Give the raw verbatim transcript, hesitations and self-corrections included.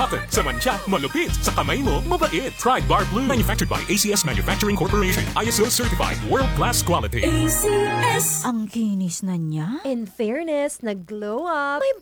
Cotton. Sa mancha, malupit. Sa kamay mo, mabait. Pride Bar Blue. Manufactured by A C S Manufacturing Corporation. I S O certified. World-class quality. A C S. Ang kinis na niya. In fairness, nag-glow up. May